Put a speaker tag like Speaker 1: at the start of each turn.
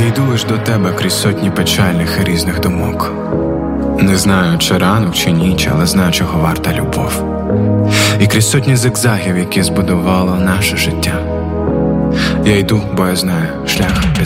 Speaker 1: Я йду лиш до тебе крізь сотні печальних і різних думок. Не знаю, чи ранок, чи ніч, але знаю, чого варта любов. І крізь сотні зигзагів, які збудувало наше життя. Я йду, бо я знаю шлях.